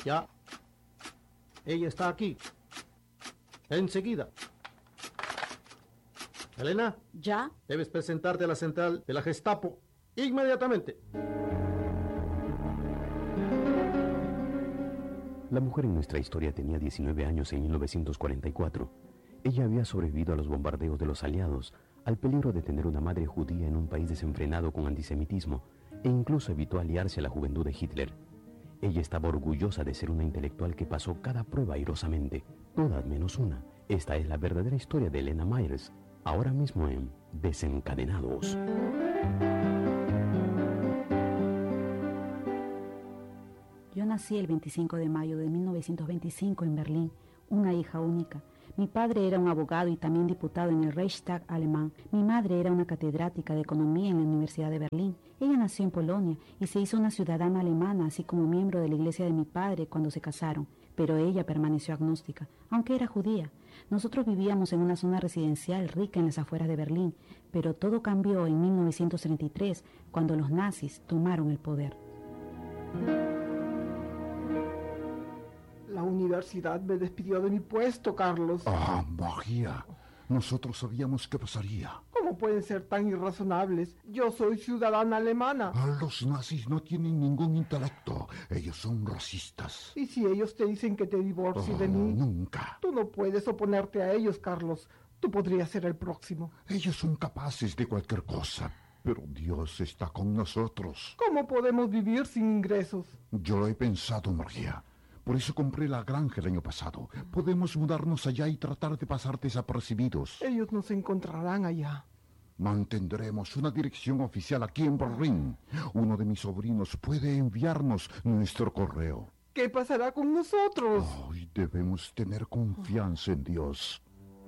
Ya. Ella está aquí. Enseguida. Elena. ¿Ya? Debes presentarte a la central de la Gestapo inmediatamente. La mujer en nuestra historia tenía 19 años en 1944. Ella había sobrevivido a los bombardeos de los aliados, al peligro de tener una madre judía en un país desenfrenado con antisemitismo, e incluso evitó aliarse a la juventud de Hitler. Ella estaba orgullosa de ser una intelectual que pasó cada prueba airosamente, todas menos una. Esta es la verdadera historia de Elena Myers, ahora mismo en Desencadenados. Yo nací el 25 de mayo de 1925 en Berlín, una hija única. Mi padre era un abogado y también diputado en el Reichstag alemán. Mi madre era una catedrática de economía en la Universidad de Berlín. Ella nació en Polonia y se hizo una ciudadana alemana, así como miembro de la iglesia de mi padre cuando se casaron. Pero ella permaneció agnóstica, aunque era judía. Nosotros vivíamos en una zona residencial rica en las afueras de Berlín, pero todo cambió en 1933, cuando los nazis tomaron el poder. La universidad me despidió de mi puesto, Carlos. Ah, María. Nosotros sabíamos qué pasaría. ¿Cómo pueden ser tan irrazonables? Yo soy ciudadana alemana. Los nazis no tienen ningún intelecto. Ellos son racistas. ¿Y si ellos te dicen que te divorcies de mí? Nunca. Tú no puedes oponerte a ellos, Carlos. Tú podrías ser el próximo. Ellos son capaces de cualquier cosa. Pero Dios está con nosotros. ¿Cómo podemos vivir sin ingresos? Yo lo he pensado, María. Por eso compré la granja el año pasado. Podemos mudarnos allá y tratar de pasar desapercibidos. Ellos nos encontrarán allá. Mantendremos una dirección oficial aquí en Berlín. Uno de mis sobrinos puede enviarnos nuestro correo. ¿Qué pasará con nosotros? Ay, debemos tener confianza en Dios.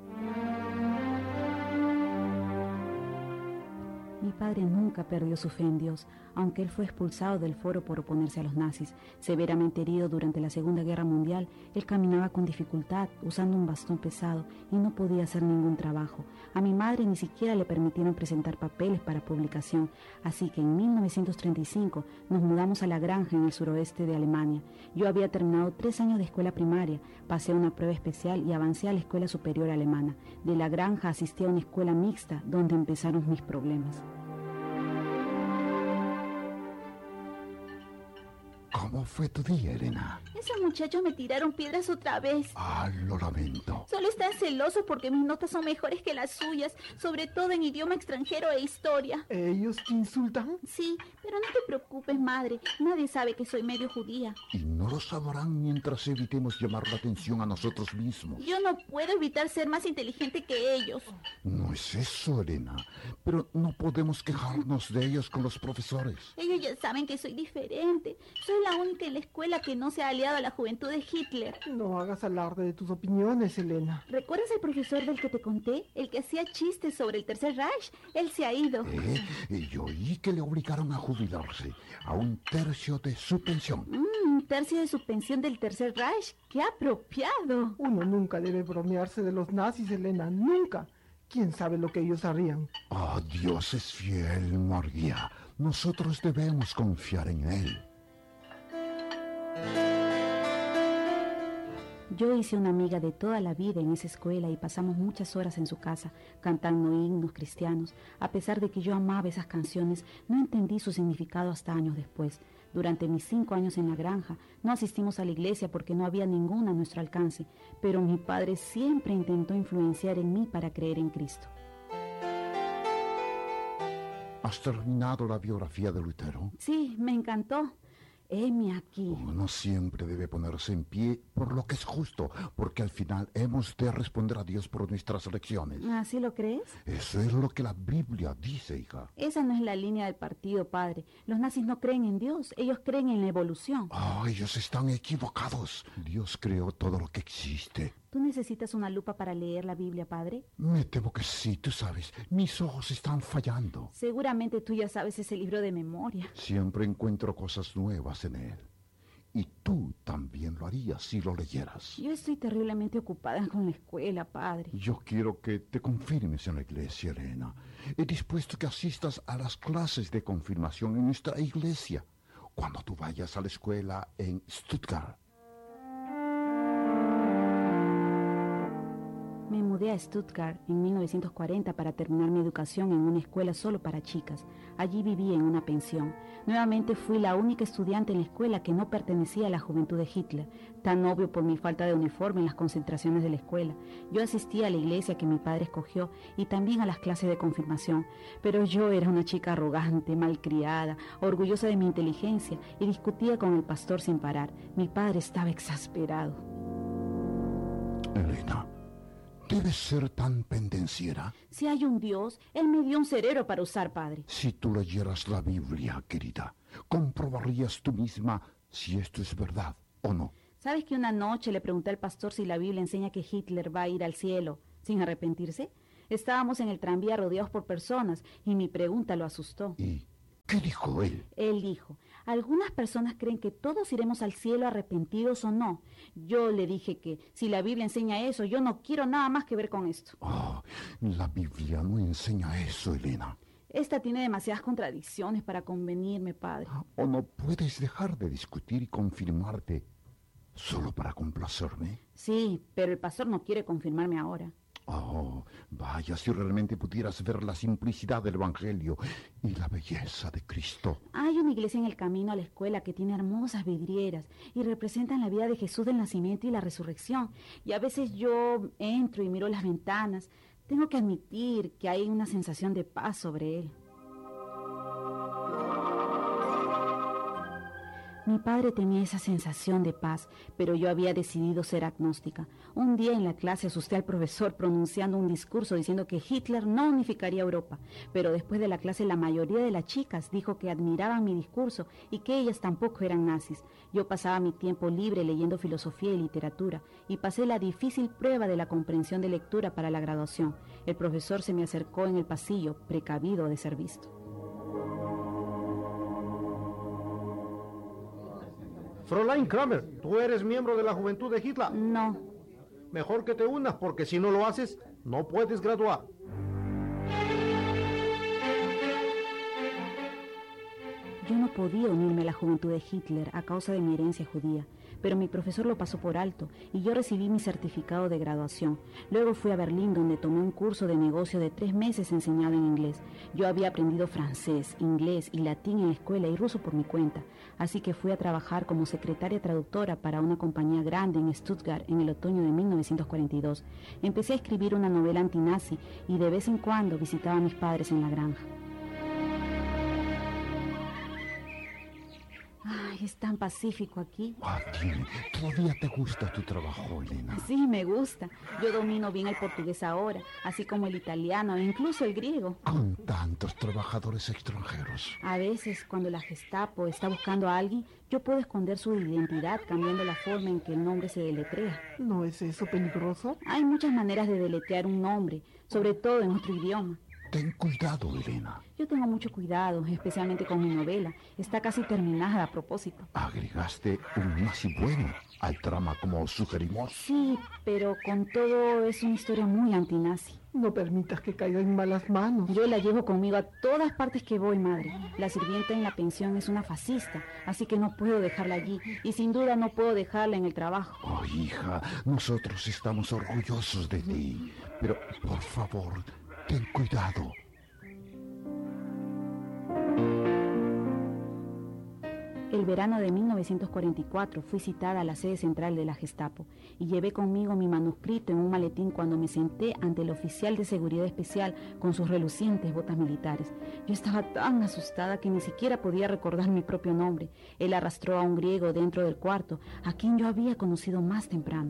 Mi padre nunca perdió su fe en Dios, aunque él fue expulsado del foro por oponerse a los nazis. Severamente herido durante la Segunda Guerra Mundial, él caminaba con dificultad, usando un bastón pesado, y no podía hacer ningún trabajo. A mi madre ni siquiera le permitieron presentar papeles para publicación, así que en 1935 nos mudamos a la granja en el suroeste de Alemania. Yo había terminado 3 años de escuela primaria, pasé una prueba especial y avancé a la escuela superior alemana. De la granja asistí a una escuela mixta, donde empezaron mis problemas. ¿Cómo fue tu día, Elena? Esos muchachos me tiraron piedras otra vez. Ah, lo lamento. Solo están celosos porque mis notas son mejores que las suyas, sobre todo en idioma extranjero e historia. ¿Ellos te insultan? Sí, pero no te preocupes, madre. Nadie sabe que soy medio judía. Y no lo sabrán mientras evitemos llamar la atención a nosotros mismos. Yo no puedo evitar ser más inteligente que ellos. No es eso, Elena. Pero no podemos quejarnos de ellos con los profesores. Ellos ya saben que soy diferente. Soy la única en la escuela que no se ha aliado a la juventud de Hitler. No hagas alarde de tus opiniones, Elena. ¿Recuerdas al profesor del que te conté? El que hacía chistes sobre el Tercer Reich. Él se ha ido. Yo oí que le obligaron a jubilarse a 1/3 de su pensión. 1/3 de su pensión del Tercer Reich. ¡Qué apropiado! Uno nunca debe bromearse de los nazis, Elena. Nunca. ¿Quién sabe lo que ellos harían? Oh, Dios es fiel, María. Nosotros debemos confiar en Él. Yo hice una amiga de toda la vida en esa escuela y pasamos muchas horas en su casa, cantando himnos cristianos. A pesar de que yo amaba esas canciones, no entendí su significado hasta años después. Durante mis 5 años en la granja, no asistimos a la iglesia porque no había ninguna a nuestro alcance, pero mi padre siempre intentó influenciar en mí para creer en Cristo. ¿Has terminado la biografía de Lutero? Sí, me encantó. Heme aquí. Uno siempre debe ponerse en pie por lo que es justo, porque al final hemos de responder a Dios por nuestras elecciones. ¿Así lo crees? Eso es lo que la Biblia dice, hija. Esa no es la línea del partido, padre. Los nazis no creen en Dios, ellos creen en la evolución. Ellos están equivocados. Dios creó todo lo que existe. ¿Tú necesitas una lupa para leer la Biblia, padre? Me temo que sí, tú sabes. Mis ojos están fallando. Seguramente tú ya sabes ese libro de memoria. Siempre encuentro cosas nuevas en él. Y tú también lo harías si lo leyeras. Yo estoy terriblemente ocupada con la escuela, padre. Yo quiero que te confirmes en la iglesia, Elena. He dispuesto que asistas a las clases de confirmación en nuestra iglesia cuando tú vayas a la escuela en Stuttgart. Me mudé a Stuttgart en 1940 para terminar mi educación en una escuela solo para chicas. Allí viví en una pensión. Nuevamente fui la única estudiante en la escuela que no pertenecía a la juventud de Hitler, tan obvio por mi falta de uniforme en las concentraciones de la escuela. Yo asistía a la iglesia que mi padre escogió y también a las clases de confirmación, pero yo era una chica arrogante, malcriada, orgullosa de mi inteligencia y discutía con el pastor sin parar. Mi padre estaba exasperado. Elena, ¿debes ser tan pendenciera? Si hay un Dios, Él me dio un cerebro para usar, padre. Si tú leyeras la Biblia, querida, comprobarías tú misma si esto es verdad o no. ¿Sabes que una noche le pregunté al pastor si la Biblia enseña que Hitler va a ir al cielo sin arrepentirse? Estábamos en el tranvía rodeados por personas y mi pregunta lo asustó. ¿Y qué dijo él? Él dijo, algunas personas creen que todos iremos al cielo arrepentidos o no. Yo le dije que si la Biblia enseña eso, yo no quiero nada más que ver con esto. Oh, la Biblia no enseña eso, Elena. Esta tiene demasiadas contradicciones para convenirme, padre. ¿O no puedes dejar de discutir y confirmarte solo para complacerme? Sí, pero el pastor no quiere confirmarme ahora. Oh, vaya, si realmente pudieras ver la simplicidad del Evangelio y la belleza de Cristo. Hay una iglesia en el camino a la escuela que tiene hermosas vidrieras y representan la vida de Jesús del nacimiento y la resurrección. Y a veces yo entro y miro las ventanas. Tengo que admitir que hay una sensación de paz sobre él. Mi padre tenía esa sensación de paz, pero yo había decidido ser agnóstica. Un día en la clase asusté al profesor pronunciando un discurso diciendo que Hitler no unificaría Europa, pero después de la clase la mayoría de las chicas dijo que admiraban mi discurso y que ellas tampoco eran nazis. Yo pasaba mi tiempo libre leyendo filosofía y literatura y pasé la difícil prueba de la comprensión de lectura para la graduación. El profesor se me acercó en el pasillo, precavido de ser visto. Fräulein Kramer, ¿tú eres miembro de la juventud de Hitler? No. Mejor que te unas, porque si no lo haces, no puedes graduar. Yo no podía unirme a la juventud de Hitler a causa de mi herencia judía, pero mi profesor lo pasó por alto y yo recibí mi certificado de graduación. Luego fui a Berlín, donde tomé un curso de negocio de 3 meses enseñado en inglés. Yo había aprendido francés, inglés y latín en la escuela y ruso por mi cuenta, así que fui a trabajar como secretaria traductora para una compañía grande en Stuttgart en el otoño de 1942. Empecé a escribir una novela antinazi y de vez en cuando visitaba a mis padres en la granja. Ay, es tan pacífico aquí. Dime, ¿todavía te gusta tu trabajo, Elena? Sí, me gusta. Yo domino bien el portugués ahora, así como el italiano e incluso el griego. Con tantos trabajadores extranjeros. A veces, cuando la Gestapo está buscando a alguien, yo puedo esconder su identidad cambiando la forma en que el nombre se deletrea. ¿No es eso peligroso? Hay muchas maneras de deletrear un nombre, sobre todo en otro idioma. Ten cuidado, Elena. Yo tengo mucho cuidado, especialmente con mi novela. Está casi terminada a propósito. Agregaste un nazi bueno al trama como sugerimos. Sí, pero con todo es una historia muy antinazi. No permitas que caiga en malas manos. Yo la llevo conmigo a todas partes que voy, madre. La sirvienta en la pensión es una fascista, así que no puedo dejarla allí. Y sin duda no puedo dejarla en el trabajo. Oh, hija, nosotros estamos orgullosos de ti. Pero, por favor, ten cuidado. El verano de 1944 fui citada a la sede central de la Gestapo y llevé conmigo mi manuscrito en un maletín cuando me senté ante el oficial de seguridad especial con sus relucientes botas militares. Yo estaba tan asustada que ni siquiera podía recordar mi propio nombre. Él arrastró a un griego dentro del cuarto, a quien yo había conocido más temprano.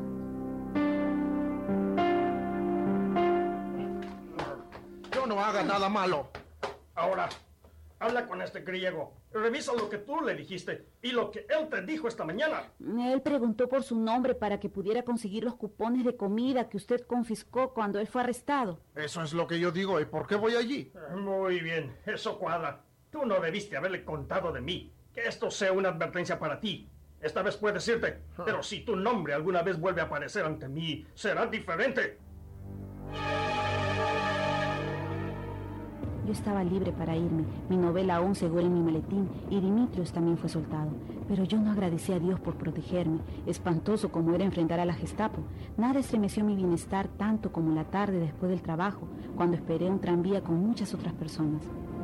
Yo no haga nada malo. Ahora, habla con este griego. Revisa lo que tú le dijiste y lo que él te dijo esta mañana. Él preguntó por su nombre para que pudiera conseguir los cupones de comida que usted confiscó cuando él fue arrestado. Eso es lo que yo digo. ¿Y por qué voy allí? Muy bien, eso cuadra. Tú no debiste haberle contado de mí. Que esto sea una advertencia para ti. Esta vez puedes irte, pero si tu nombre alguna vez vuelve a aparecer ante mí, será diferente. Yo estaba libre para irme, mi novela aún segura en mi maletín y Dimitrios también fue soltado. Pero yo no agradecí a Dios por protegerme, espantoso como era enfrentar a la Gestapo. Nada estremeció mi bienestar tanto como la tarde después del trabajo, cuando esperé un tranvía con muchas otras personas.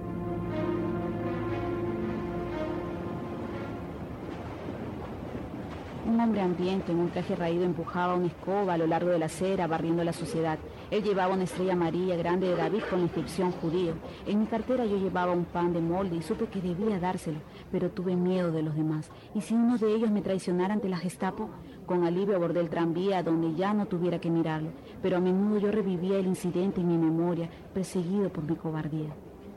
Un hombre hambriento en un traje raído empujaba una escoba a lo largo de la acera, barriendo la suciedad. Él llevaba una estrella amarilla grande de David con la inscripción judío. En mi cartera yo llevaba un pan de molde y supe que debía dárselo, pero tuve miedo de los demás. ¿Y si uno de ellos me traicionara ante la Gestapo? Con alivio abordé el tranvía donde ya no tuviera que mirarlo, pero a menudo yo revivía el incidente en mi memoria, perseguido por mi cobardía.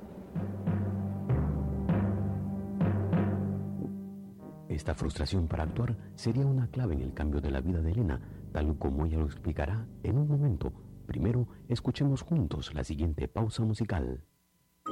Esta frustración para actuar sería una clave en el cambio de la vida de Elena, tal como ella lo explicará en un momento. Primero, escuchemos juntos la siguiente pausa musical.